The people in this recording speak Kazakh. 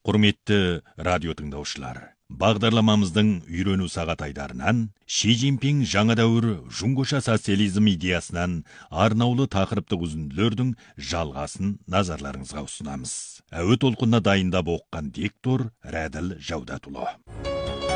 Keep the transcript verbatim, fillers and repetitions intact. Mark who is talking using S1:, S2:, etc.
S1: Құрметті радио тыңдаушылар, бағдарламамыздың үйрену сағат айдарынан Ши Цзиньпин жаңа дәуір жуңгоша социализм идеясынан арнаулы тақырыптық үзінділердің жалғасын назарларыңызға ұсынамыз. Әуе толқынына дайындап оқыған диктор Рәділ Жаудатұлы.